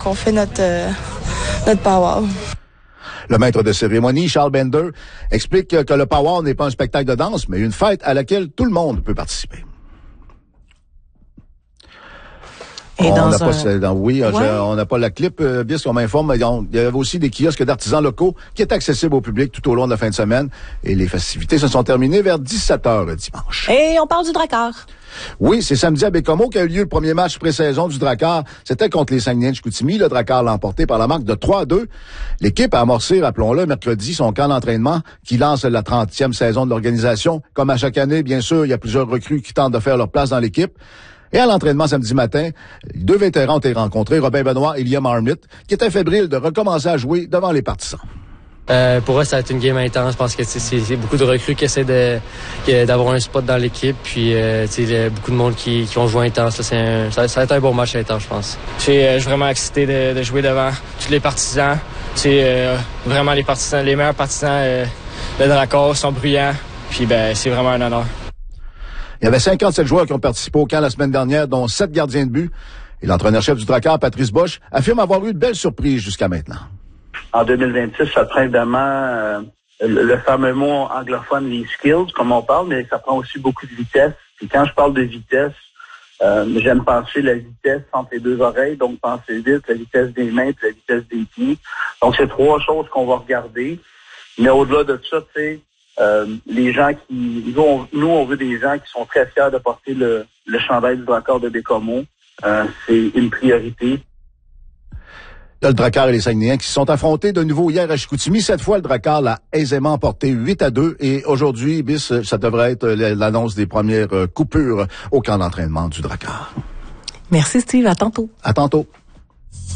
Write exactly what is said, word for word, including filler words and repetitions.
qu'on fait notre, euh, notre power. Le maître de cérémonie, Charles Bender, explique que le power n'est pas un spectacle de danse, mais une fête à laquelle tout le monde peut participer. Et on dans n'a un... pas, dans, oui, ouais. je, on n'a pas la clip, euh, bien qu'on m'informe, il y avait aussi des kiosques d'artisans locaux qui étaient accessibles au public tout au long de la fin de semaine. Et les festivités se sont terminées vers dix-sept heures dimanche. Et on parle du Drakkar. Oui, c'est samedi à Bécomo qu'a eu lieu le premier match pré-saison du Drakkar. C'était contre les Saguenayens de Chicoutimi. Le Drakkar l'a emporté par la marque de trois à deux. L'équipe a amorcé, rappelons-le, mercredi, son camp d'entraînement qui lance la trentième saison de l'organisation. Comme à chaque année, bien sûr, il y a plusieurs recrues qui tentent de faire leur place dans l'équipe. Et à l'entraînement samedi matin, deux vétérans ont été rencontrés, Robin Benoît et Liam Armit, qui étaient fébriles de recommencer à jouer devant les partisans. Euh, pour eux, ça va être une game intense parce que c'est, c'est beaucoup de recrues qui essaient de, que, d'avoir un spot dans l'équipe. Puis euh, il y a beaucoup de monde qui, qui ont joué intense. Là, c'est un, ça, ça va être un bon match intense, je pense. Je suis, euh, je suis vraiment excité de, de jouer devant tous les partisans. C'est euh, vraiment les partisans, les meilleurs partisans euh, de Drakkar sont bruyants. Puis ben, c'est vraiment un honneur. Il y avait cinquante-sept joueurs qui ont participé au camp la semaine dernière, dont sept gardiens de but. Et l'entraîneur-chef du Drakkar, Patrice Bosch, affirme avoir eu de belles surprises jusqu'à maintenant. En deux mille vingt-six, ça prend évidemment euh, le, le fameux mot anglophone, les skills, comme on parle, mais ça prend aussi beaucoup de vitesse. Et quand je parle de vitesse, euh, j'aime penser la vitesse entre les deux oreilles, donc penser vite, la vitesse des mains et la vitesse des pieds. Donc, c'est trois choses qu'on va regarder. Mais au-delà de ça, tu sais, Euh, les gens qui... Nous on, nous, on veut des gens qui sont très fiers de porter le, le chandail du Drakkar de Bécomo. Euh, c'est une priorité. Le Drakkar et les Saguenayens qui se sont affrontés de nouveau hier à Chicoutimi. Cette fois, le Drakkar l'a aisément emporté huit à deux. Et aujourd'hui, bis, ça devrait être l'annonce des premières coupures au camp d'entraînement du Drakkar. Merci Steve, à tantôt. À tantôt.